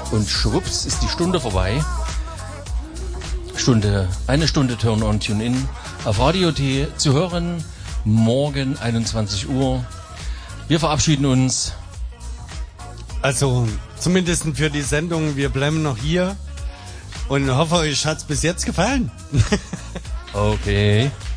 Und schwupps ist die Stunde vorbei. Eine Stunde Turn on Tune in auf Radio T zu hören. Morgen 21 Uhr. Wir verabschieden uns. Also zumindest für die Sendung. Wir bleiben noch hier und hoffe, euch hat's bis jetzt gefallen. Okay.